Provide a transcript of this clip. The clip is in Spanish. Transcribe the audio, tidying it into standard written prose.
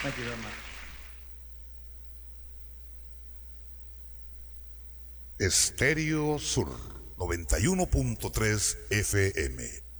Thank you very much. Estéreo Sur 91.3 FM.